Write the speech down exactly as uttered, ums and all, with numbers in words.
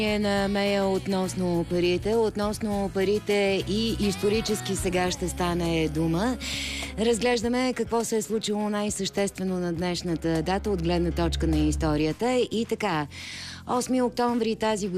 На Мея относно парите. Относно парите и исторически сега ще стане дума. Разглеждаме какво се е случило най-съществено на днешната дата от гледна точка на историята. И така, осми октомври тази година